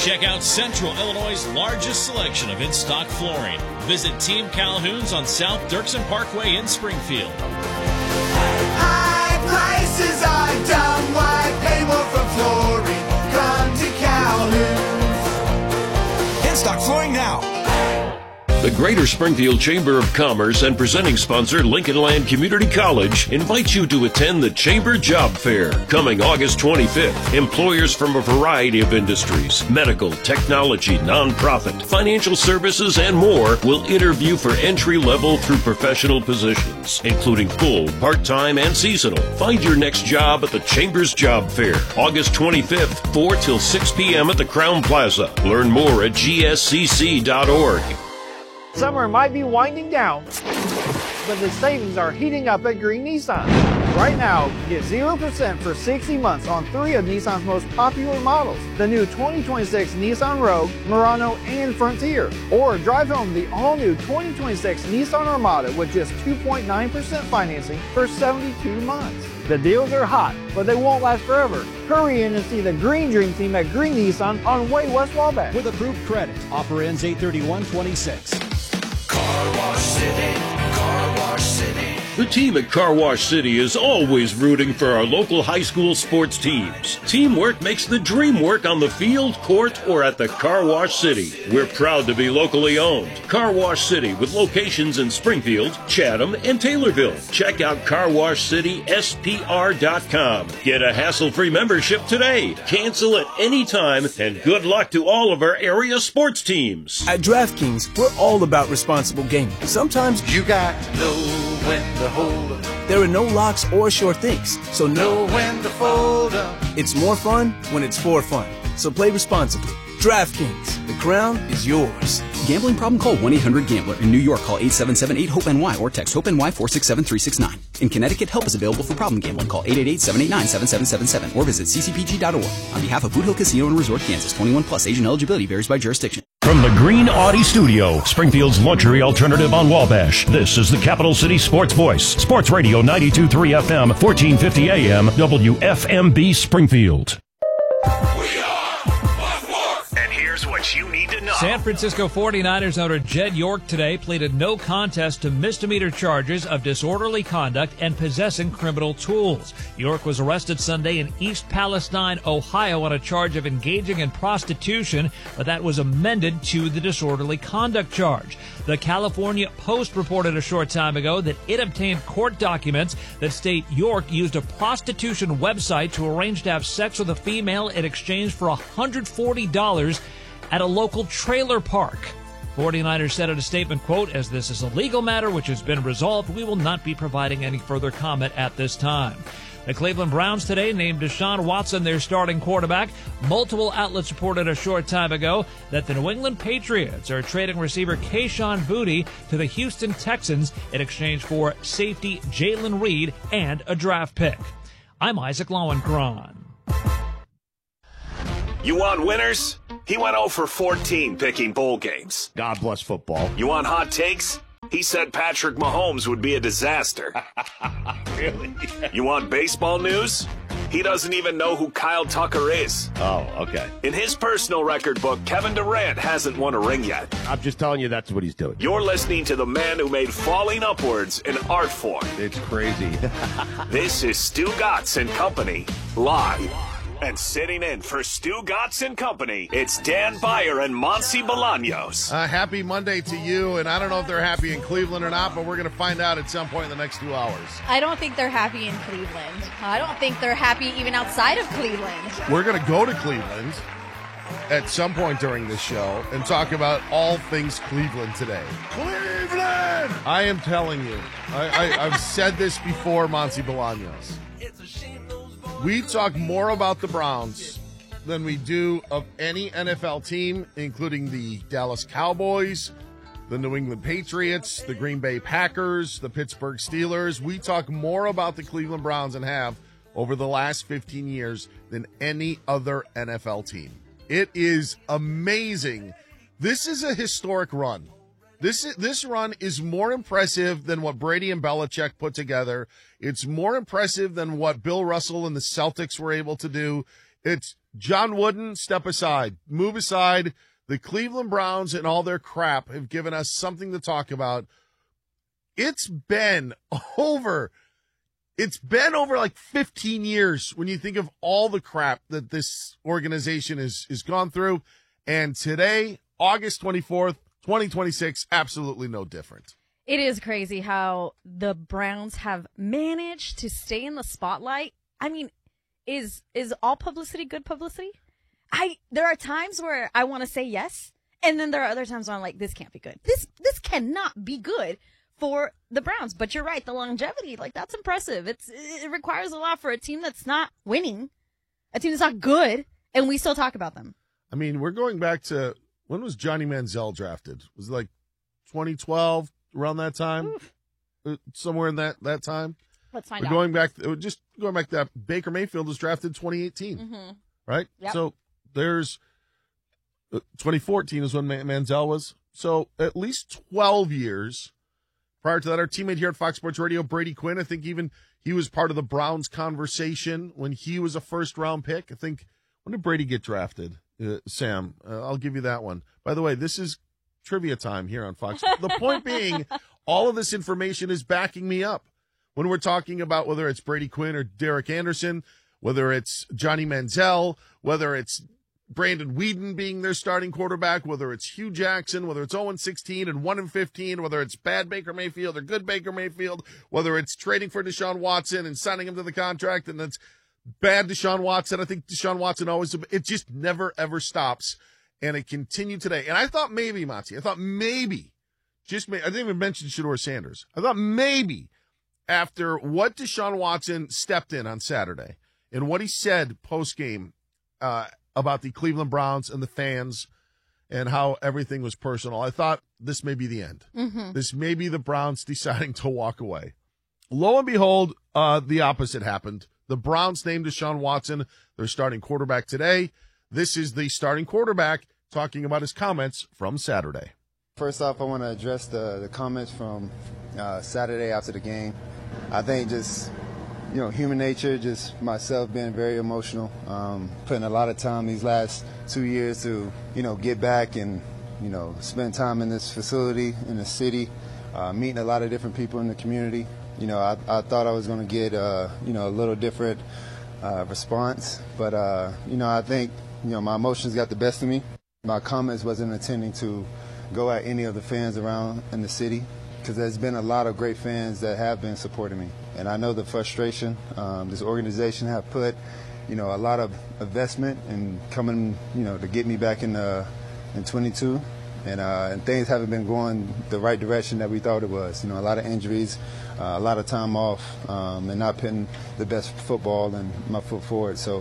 Check out Central Illinois' largest selection of in-stock flooring. Visit Team Calhoun's on South Dirksen Parkway in Springfield. High prices are dumb. Why pay more for flooring? Come to Calhoun's. In-stock flooring now. The Greater Springfield Chamber of Commerce and presenting sponsor Lincoln Land Community College invites you to attend the Chamber Job Fair coming August 25th. Employers from a variety of industries, medical, technology, nonprofit, financial services, and more will interview for entry-level through professional positions, including full, part-time, and seasonal. Find your next job at the Chamber's Job Fair, August 25th, 4 till 6 p.m. at the Crown Plaza. Learn more at gscc.org. Summer might be winding down, but the savings are heating up at Green Nissan. Right now, get 0% for 60 months on 3 of Nissan's most popular models. The new 2026 Nissan Rogue, Murano, and Frontier. Or drive home the all-new 2026 Nissan Armada with just 2.9% financing for 72 months. The deals are hot, but they won't last forever. Hurry in and see the Green Dream Team at Green Nissan on Way West Wabash. With approved credit. Offer ends 8/31/26. Car Wash City, Car Wash City. The team at Car Wash City is always rooting for our local high school sports teams. Teamwork makes the dream work on the field, court, or at the Car Wash City. We're proud to be locally owned. Car Wash City with locations in Springfield, Chatham, and Taylorville. Check out carwashcityspr.com. Get a hassle-free membership today. Cancel at any time, and good luck to all of our area sports teams. At DraftKings, we're all about responsible gaming. Sometimes You got to know when to hold up. there are no locks or sure things, so Know when to fold up. it's more fun when it's for fun. So play responsibly. DraftKings, the crown is yours. Gambling problem? Call 1-800-GAMBLER. In New York, call 877-8-HOPE-NY or text HOPE-NY 467-369. In Connecticut, help is available for problem gambling. Call 888-789-7777 or visit ccpg.org. On behalf of Boot Hill Casino and Resort, Kansas, 21 plus, age and eligibility varies by jurisdiction. From the Green Audi Studio, Springfield's luxury alternative on Wabash, this is the Capital City Sports Voice. Sports Radio 92.3 FM, 1450 AM, WFMB Springfield. And here's what you need to know. San Francisco 49ers owner Jed York today pleaded no contest to misdemeanor charges of disorderly conduct and possessing criminal tools. York was arrested Sunday in East Palestine, Ohio on a charge of engaging in prostitution, but that was amended to the disorderly conduct charge. The California Post reported a short time ago that it obtained court documents that state York used a prostitution website to arrange to have sex with a female in exchange for $140 at a local trailer park. 49ers said in a statement, quote, "As this is a legal matter which has been resolved, we will not be providing any further comment at this time." The Cleveland Browns today named Deshaun Watson their starting quarterback. Multiple outlets reported a short time ago that the New England Patriots are trading receiver Kayshon Boutte to the Houston Texans in exchange for safety Jalen Reed and a draft pick. I'm Isaac Lowenkron. You want winners? He went 0 for 14 picking bowl games. God bless football. You want hot takes? He said Patrick Mahomes would be a disaster. Really? You want baseball news? He doesn't even know who Kyle Tucker is. Oh, okay. In his personal record book, Kevin Durant hasn't won a ring yet. I'm just telling you that's what he's doing. You're listening to the man who made falling upwards an art form. It's crazy. This is Stu Gatz and Company, live. And sitting in for Stu Gatz and Company, it's Dan Beyer and Monsi Bolaños. Happy Monday to you, and I don't know if they're happy in Cleveland or not, but we're going to find out at some point in the next 2 hours. I don't think they're happy in Cleveland. I don't think they're happy even outside of Cleveland. We're going to go to Cleveland at some point during this show and talk about all things Cleveland today. Cleveland! I am telling you, I've said this before, Monsi Bolaños. We talk more about the Browns than we do of any NFL team, including the Dallas Cowboys, the New England Patriots, the Green Bay Packers, the Pittsburgh Steelers. We talk more about the Cleveland Browns and have over the last 15 years than any other NFL team. It is amazing. This is a historic run. This run is more impressive than what Brady and Belichick put together. It's more impressive than what Bill Russell and the Celtics were able to do. It's John Wooden, step aside. Move aside. The Cleveland Browns and all their crap have given us something to talk about. It's been over like 15 years when you think of all the crap that this organization is gone through. And today, August 24th, 2026, absolutely no different. It is crazy how the Browns have managed to stay in the spotlight. I mean, is all publicity good publicity? There are times where I want to say yes, and then there are other times where I'm like, this can't be good. This cannot be good for the Browns. But you're right, the longevity, like, that's impressive. It requires a lot for a team that's not winning, a team that's not good, and we still talk about them. I mean, we're going back to, when was Johnny Manziel drafted? Was it like 2012, around that time? Somewhere in that time? Let's find out. Going back to that, Baker Mayfield was drafted 2018, right? Yep. So there's 2014 is when Manziel was. So at least 12 years. Prior to that, our teammate here at Fox Sports Radio, Brady Quinn, I think even he was part of the Browns conversation when he was a first-round pick. I think, when did Brady get drafted? Sam, I'll give you that one. By the way, this is trivia time here on Fox. The point being, all of this information is backing me up. When we're talking about whether it's Brady Quinn or Derek Anderson, whether it's Johnny Manziel, whether it's Brandon Weeden being their starting quarterback, whether it's Hugh Jackson, whether it's 0-16 and 1-15, whether it's bad Baker Mayfield or good Baker Mayfield, whether it's trading for Deshaun Watson and signing him to the contract and that's bad Deshaun Watson. I think Deshaun Watson always, it just never, ever stops. And it continued today. And I thought maybe, Monty, I didn't even mention Shedeur Sanders. I thought maybe after what Deshaun Watson stepped in on Saturday and what he said post-game about the Cleveland Browns and the fans and how everything was personal, I thought this may be the end. This may be the Browns deciding to walk away. Lo and behold, the opposite happened. The Browns named Deshaun Watson their starting quarterback today. This is the starting quarterback talking about his comments from Saturday. First off, I want to address the comments from Saturday after the game. I think just, human nature, just myself being very emotional, putting a lot of time these last 2 years to, get back and, spend time in this facility, in the city, meeting a lot of different people in the community. I thought I was going to get, a little different response, but, I think, my emotions got the best of me. My comments wasn't intending to go at any of the fans around in the city, because there's been a lot of great fans that have been supporting me. And I know the frustration this organization have put, a lot of investment in coming, to get me back in 22. And things haven't been going the right direction that we thought it was. A lot of injuries, a lot of time off, and not putting the best football and my foot forward. So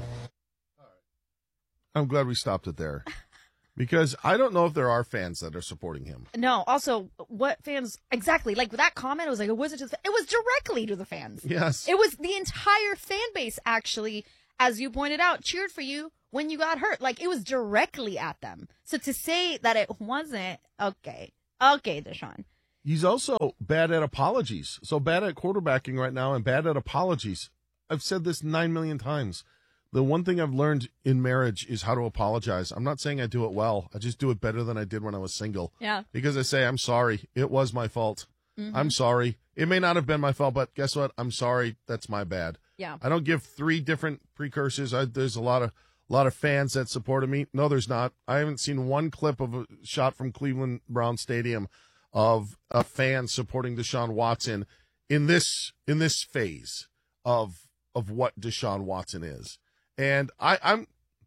I'm glad we stopped it there. Because I don't know if there are fans that are supporting him. No, also, what fans, exactly, like that comment, it was directly to the fans. Yes. It was the entire fan base, actually, as you pointed out, cheered for you when you got hurt. Like, it was directly at them. So to say that it wasn't, okay, Deshaun. He's also bad at apologies. So bad at quarterbacking right now and bad at apologies. I've said this 9 million times. The one thing I've learned in marriage is how to apologize. I'm not saying I do it well. I just do it better than I did when I was single. Yeah. Because I say, I'm sorry. It was my fault. I'm sorry. It may not have been my fault, but guess what? I'm sorry. That's my bad. Yeah. I don't give 3 different precursors. There's a lot of fans that supported me. No, there's not. I haven't seen one clip of a shot from Cleveland Browns Stadium of a fan supporting Deshaun Watson in this phase of what Deshaun Watson is. And I'm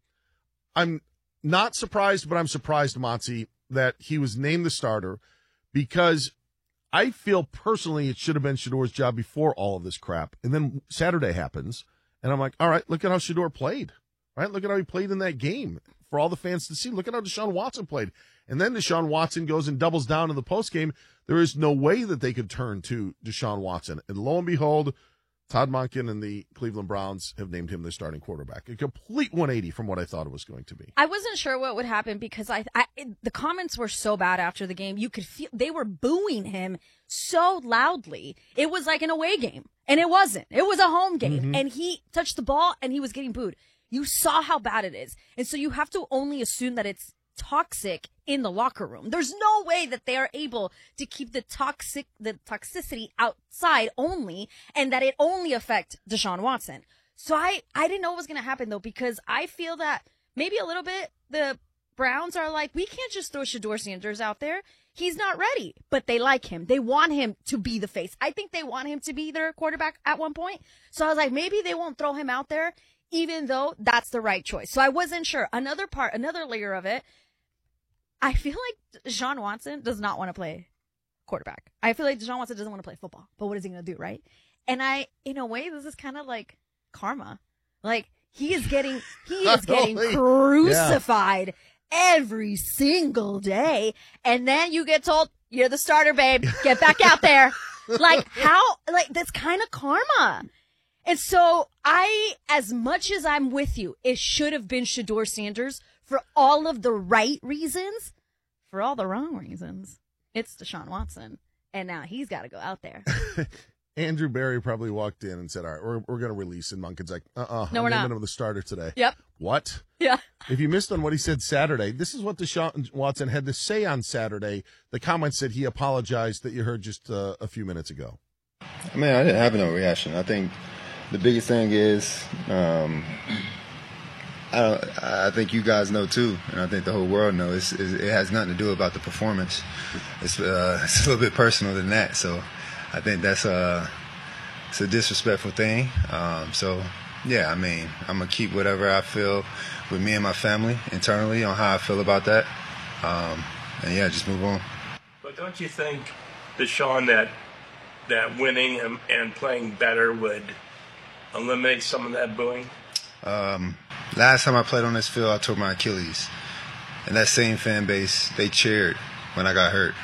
not surprised, but I'm surprised, Monty, that he was named the starter, because I feel personally it should have been Shedeur's job before all of this crap. And then Saturday happens, and I'm like, all right, look at how Shedeur played, right? Look at how he played in that game for all the fans to see. Look at how Deshaun Watson played. And then Deshaun Watson goes and doubles down in the postgame. There is no way that they could turn to Deshaun Watson. And lo and behold, Todd Monken and the Cleveland Browns have named him their starting quarterback. A complete 180 from what I thought it was going to be. I wasn't sure what would happen because the comments were so bad after the game. You could feel they were booing him so loudly. It was like an away game, and it wasn't. It was a home game, and he touched the ball, and he was getting booed. You saw how bad it is. And so you have to only assume that it's toxic in the locker room. There's no way that they are able to keep the toxicity outside only, and that it only affect Deshaun Watson. So I didn't know what was going to happen, though, because I feel that maybe a little bit the Browns are like, we can't just throw Shedeur Sanders out there. He's not ready, but they like him. They want him to be the face. I think they want him to be their quarterback at one point. So I was like, maybe they won't throw him out there, even though that's the right choice. So I wasn't sure. Another layer of it, I feel like Deshaun Watson does not want to play quarterback. I feel like Deshaun Watson doesn't want to play football, but what is he going to do, right? And in a way, this is kind of like karma. Like, he is getting crucified every single day. And then you get told, you're the starter, babe. Get back out there. That's kind of karma. And so as much as I'm with you, it should have been Shedeur Sanders for all of the right reasons. For all the wrong reasons, it's Deshaun Watson. And now he's got to go out there. Andrew Berry probably walked in and said, all right, we're going to release him. Monken's like, no, we're not. I'm the starter today. Yep. What? Yeah. If you missed on what he said Saturday, this is what Deshaun Watson had to say on Saturday. The comment said he apologized that you heard just a few minutes ago. I mean, I didn't have no reaction. I think the biggest thing is, I think you guys know too, and I think the whole world knows, it has nothing to do about the performance. It's a little bit personal than that. So I think that's it's a disrespectful thing. So yeah, I mean, I'm gonna keep whatever I feel with me and my family internally on how I feel about that, and yeah, just move on. But don't you think, Deshaun, that winning and playing better would eliminate some of that booing? Last time I played on this field, I tore my Achilles. And that same fan base, they cheered when I got hurt.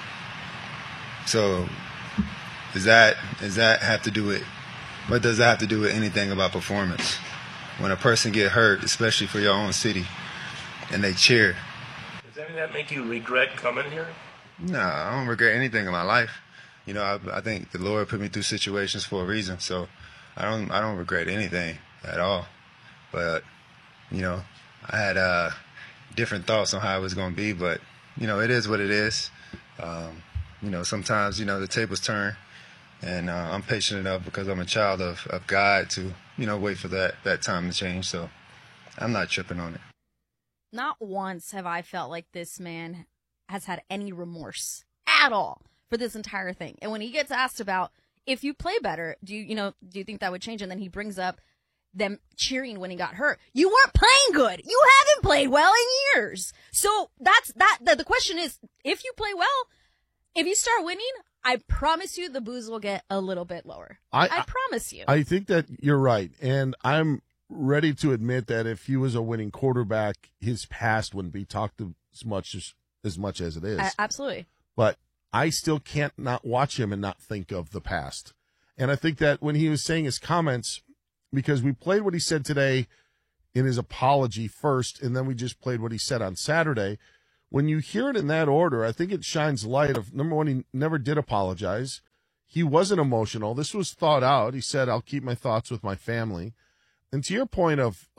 So does that have to do with, what does that have to do with anything about performance? When a person get hurt, especially for your own city, and they cheer. Does any of that make you regret coming here? No, I don't regret anything in my life. You know, I think the Lord put me through situations for a reason, so I don't regret anything at all. But, you know, I had different thoughts on how it was going to be, but, you know, it is what it is. You know, sometimes, you know, the tables turn, and I'm patient enough because I'm a child of God to, you know, wait for that time to change. So I'm not tripping on it. Not once have I felt like this man has had any remorse at all for this entire thing. And when he gets asked about, if you play better, do you think that would change? And then he brings up them cheering when he got hurt. You weren't playing good. You haven't played well in years. So the question is, if you play well, if you start winning, I promise you the booze will get a little bit lower. I promise you. I think that you're right. And I'm ready to admit that if he was a winning quarterback, his past wouldn't be talked as much as it is. Absolutely. But I still can't not watch him and not think of the past. And I think that when he was saying his comments, because we played what he said today in his apology first, and then we just played what he said on Saturday. When you hear it in that order, I think it shines light of, number one, he never did apologize. He wasn't emotional. This was thought out. He said, I'll keep my thoughts with my family. And to your point of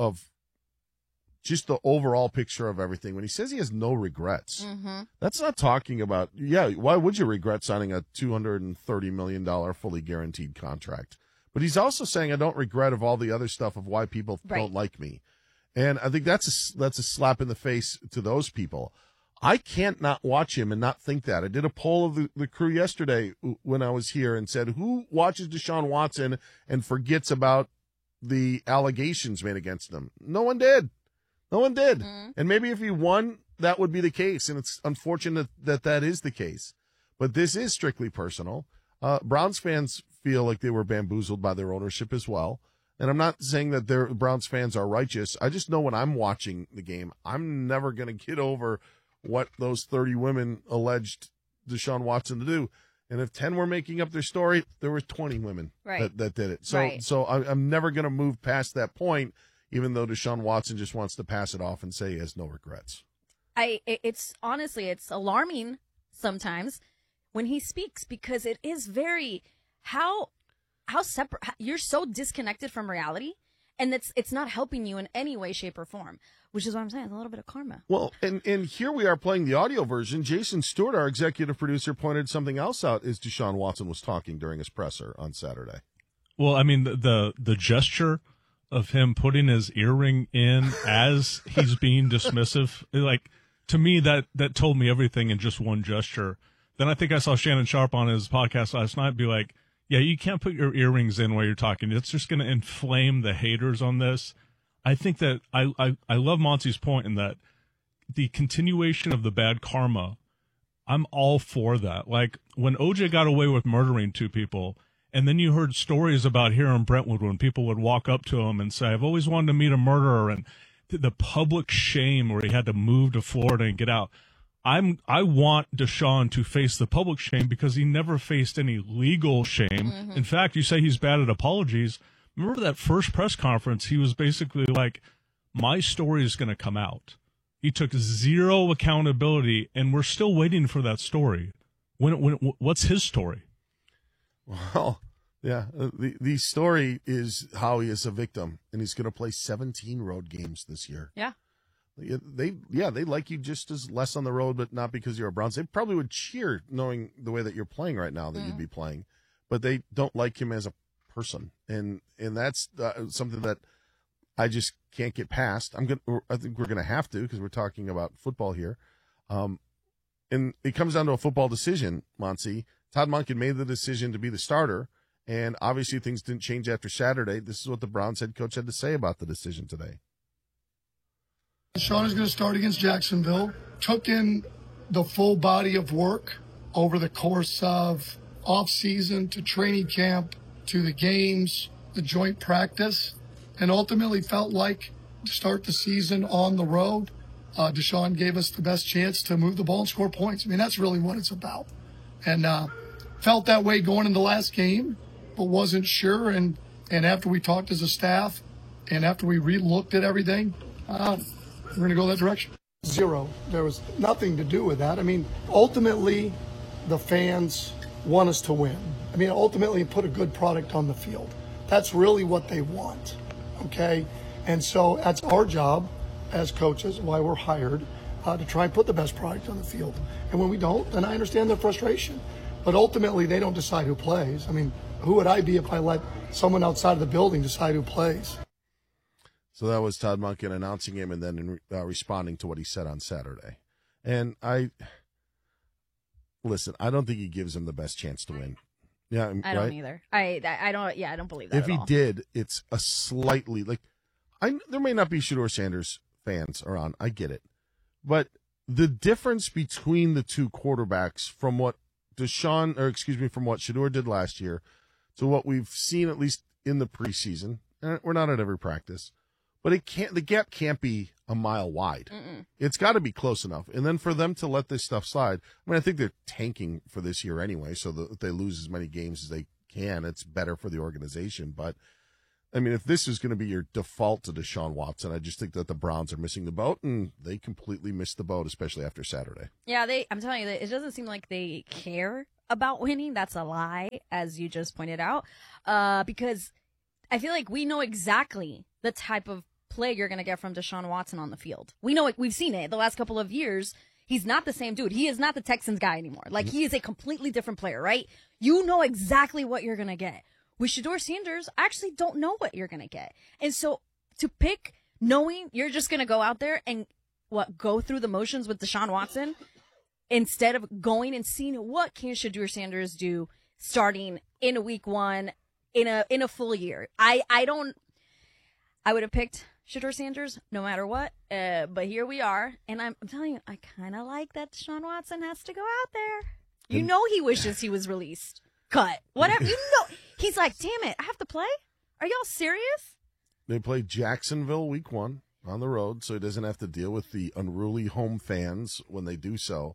just the overall picture of everything, when he says he has no regrets, that's not talking about, why would you regret signing a $230 million fully guaranteed contract? But he's also saying, I don't regret of all the other stuff of why people don't like me. And I think that's a slap in the face to those people. I can't not watch him and not think that. I did a poll of the crew yesterday when I was here and said, who watches Deshaun Watson and forgets about the allegations made against him? No one did. No one did. And maybe if he won, that would be the case. And it's unfortunate that is the case. But this is strictly personal. Browns fans feel like they were bamboozled by their ownership as well. And I'm not saying that Browns fans are righteous. I just know when I'm watching the game, I'm never going to get over what those 30 women alleged Deshaun Watson to do. And if 10 were making up their story, there were 20 women that did it. So I'm never going to move past that point, even though Deshaun Watson just wants to pass it off and say he has no regrets. It's honestly, it's alarming sometimes when he speaks, because it is very, how separate, you're so disconnected from reality. And it's not helping you in any way, shape, or form, which is what I'm saying. It's a little bit of karma. Well, and here we are playing the audio version. Jason Stewart, our executive producer, pointed something else out as Deshaun Watson was talking during his presser on Saturday. Well, I mean, the gesture of him putting his earring in as he's being dismissive, like, to me, that told me everything in just one gesture. Then I think I saw Shannon Sharp on his podcast last night be like, yeah, you can't put your earrings in while you're talking. It's just going to inflame the haters on this. I think that I love Monty's point in that the continuation of the bad karma, I'm all for that. Like when OJ got away with murdering 2 people, and then you heard stories about here in Brentwood when people would walk up to him and say, I've always wanted to meet a murderer, and the public shame where he had to move to Florida and get out. I want Deshaun to face the public shame because he never faced any legal shame. Mm-hmm. In fact, you say he's bad at apologies. Remember that first press conference? He was basically like, my story is going to come out. He took zero accountability, and we're still waiting for that story. What's his story? Well, yeah, the story is how he is a victim, and he's going to play 17 road games this year. Yeah. They like you just as less on the road, but not because you're a Browns. They probably would cheer knowing the way that you're playing right now that you'd be playing, but they don't like him as a person, and that's something that I just can't get past. I think we're gonna have to because we're talking about football here, and it comes down to a football decision. Monty, Todd Monken made the decision to be the starter, and obviously things didn't change after Saturday. This is what the Browns head coach had to say about the decision today. Deshaun is going to start against Jacksonville. Took in the full body of work over the course of off-season to training camp to the games, the joint practice, and ultimately felt like to start the season on the road, Deshaun gave us the best chance to move the ball and score points. I mean, that's really what it's about. And felt that way going into the last game, but wasn't sure. And after we talked as a staff and after we re-looked at everything, we're going to go that direction. Zero. There was nothing to do with that. I mean, ultimately, the fans want us to win. I mean, ultimately, put a good product on the field. That's really what they want, okay? And so that's our job as coaches, why we're hired, to try and put the best product on the field. And when we don't, then I understand their frustration. But ultimately, they don't decide who plays. I mean, who would I be if I let someone outside of the building decide who plays? So that was Todd Monken announcing him and then responding to what he said on Saturday. And I don't think he gives him the best chance to win. Yeah, I don't either. I don't believe that if at he all. did, it's a slightly there may not be Shedeur Sanders fans around. I get it. But the difference between the two quarterbacks from what Shedeur did last year to what we've seen at least in the preseason, and we're not at every practice, but the gap can't be a mile wide. Mm-mm. It's got to be close enough. And then for them to let this stuff slide, I mean, I think they're tanking for this year anyway, so that if they lose as many games as they can, it's better for the organization. But, I mean, if this is going to be your default to Deshaun Watson, I just think that the Browns are missing the boat, and they completely missed the boat, especially after Saturday. Yeah, I'm telling you, it doesn't seem like they care about winning. That's a lie, as you just pointed out, because I feel like we know exactly the type of play you're going to get from Deshaun Watson on the field. We know it. We've seen it the last couple of years. He's not the same dude. He is not the Texans guy anymore. Like, he is a completely different player, right? You know exactly what you're going to get. With Shedeur Sanders, I actually don't know what you're going to get. And so to pick knowing you're just going to go out there and go through the motions with Deshaun Watson instead of going and seeing what can Shedeur Sanders do starting in week 1 in a full year. I would have picked Shedeur Sanders no matter what, but here we are, and I'm telling you, I kind of like that Deshaun Watson has to go out there. You know he wishes he was released, cut, whatever. You know he's like, damn it, I have to play? Are y'all serious? They play Jacksonville week 1 on the road, so he doesn't have to deal with the unruly home fans when they do so.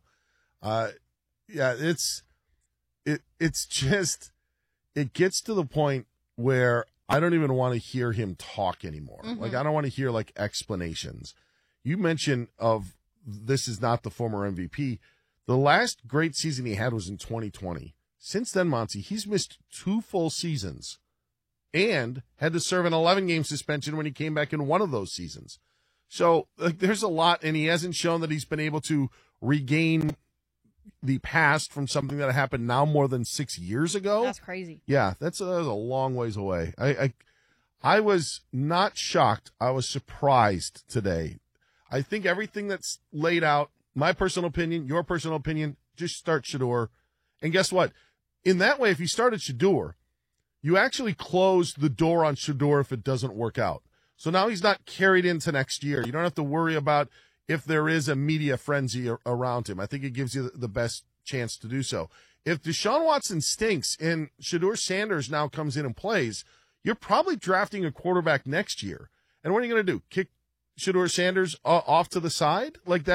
It's just, it gets to the point where I don't even want to hear him talk anymore. Mm-hmm. Like, I don't want to hear, explanations. You mentioned of this is not the former MVP. The last great season he had was in 2020. Since then, Monty, he's missed 2 full seasons and had to serve an 11-game suspension when he came back in one of those seasons. So there's a lot, and he hasn't shown that he's been able to regain the past from something that happened now more than 6 years ago. That's crazy. Yeah, that's a long ways away. I was not shocked. I was surprised today. I think everything that's laid out, my personal opinion, your personal opinion, just start Shedeur. And guess what? In that way, if you started Shedeur, you actually close the door on Shedeur if it doesn't work out. So now he's not carried into next year. You don't have to worry about if there is a media frenzy around him. I think it gives you the best chance to do so. If Deshaun Watson stinks and Shedeur Sanders now comes in and plays, you're probably drafting a quarterback next year. And what are you going to do? Kick Shedeur Sanders off to the side? Like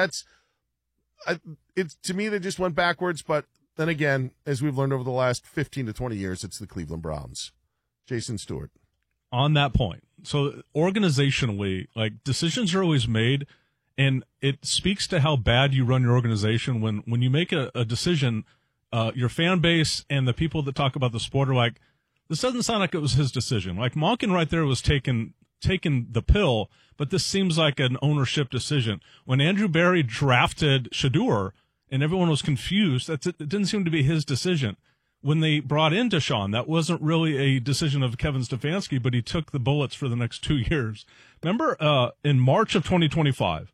it's to me, they just went backwards. But then again, as we've learned over the last 15 to 20 years, it's the Cleveland Browns. Jason Stewart. On that point, so organizationally, like, decisions are always made, and it speaks to how bad you run your organization when you make a decision, your fan base and the people that talk about the sport are like, this doesn't sound like it was his decision. Like, Monken right there was taking the pill, but this seems like an ownership decision. When Andrew Berry drafted Shedeur and everyone was confused, it didn't seem to be his decision. When they brought in Deshaun, that wasn't really a decision of Kevin Stefanski, but he took the bullets for the next 2 years. Remember, in March of 2025,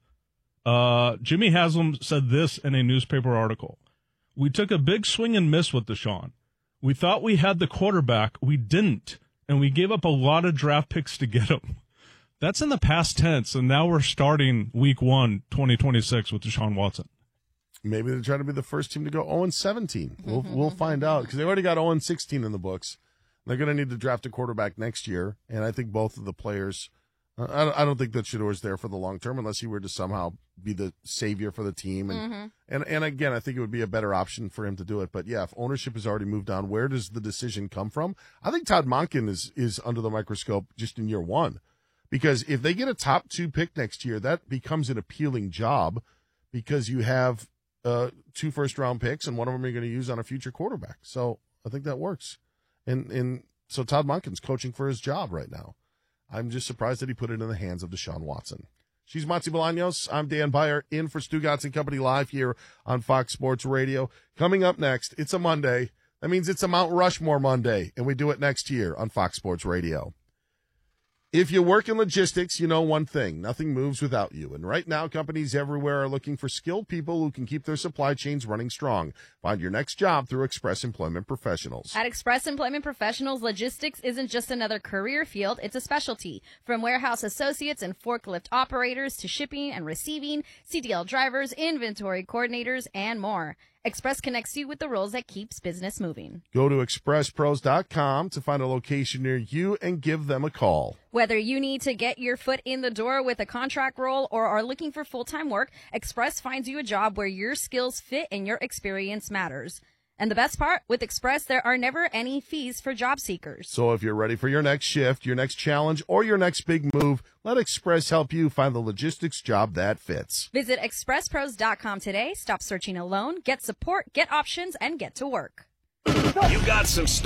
Jimmy Haslam said this in a newspaper article. We took a big swing and miss with Deshaun. We thought we had the quarterback. We didn't. And we gave up a lot of draft picks to get him. That's in the past tense, and now we're starting week 1, 2026 with Deshaun Watson. Maybe they're trying to be the first team to go 0-17. We'll find out, because they already got 0-16 in the books. They're going to need to draft a quarterback next year, and I think both of the players I don't think that Shedeur's there for the long term unless he were to somehow be the savior for the team. And again, I think it would be a better option for him to do it. But, yeah, if ownership has already moved on, where does the decision come from? I think Todd Monken is under the microscope just in year one. Because if they get a top 2 pick next year, that becomes an appealing job because you have 2 first-round picks, and one of them you're going to use on a future quarterback. So I think that works. And so Todd Monken's coaching for his job right now. I'm just surprised that he put it in the hands of Deshaun Watson. She's Monty Bolaños. I'm Dan Beyer, in for Stu Gatz and Company live here on Fox Sports Radio. Coming up next, it's a Monday. That means it's a Mount Rushmore Monday, and we do it next year on Fox Sports Radio. If you work in logistics, you know one thing. Nothing moves without you. And right now, companies everywhere are looking for skilled people who can keep their supply chains running strong. Find your next job through Express Employment Professionals. At Express Employment Professionals, logistics isn't just another career field, it's a specialty. From warehouse associates and forklift operators to shipping and receiving, CDL drivers, inventory coordinators, and more. Express connects you with the roles that keeps business moving. Go to expresspros.com to find a location near you and give them a call. Whether you need to get your foot in the door with a contract role or are looking for full-time work, Express finds you a job where your skills fit and your experience matters. And the best part, with Express, there are never any fees for job seekers. So if you're ready for your next shift, your next challenge, or your next big move, let Express help you find the logistics job that fits. Visit expresspros.com today. Stop searching alone. Get support, get options, and get to work. You got some